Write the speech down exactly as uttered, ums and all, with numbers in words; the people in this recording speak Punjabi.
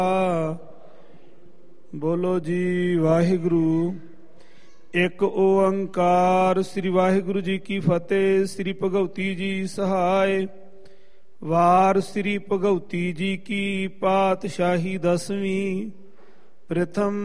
ਬੋਲੋ ਜੀ ਵਾਹਿਗੁਰੂ। ਇੱਕ ਓੰਕਾਰ। ਸ੍ਰੀ ਵਾਹਿਗੁਰੂ ਜੀ ਕੀ ਫਤਿਹ। ਸ੍ਰੀ ਭਗਉਤੀ ਜੀ ਸਹਾਇ। ਵਾਰ ਸ੍ਰੀ ਭਗਉਤੀ ਜੀ ਕੀ ਪਾਤਸ਼ਾਹੀ ਦਸਵੀਂ। ਪ੍ਰਥਮ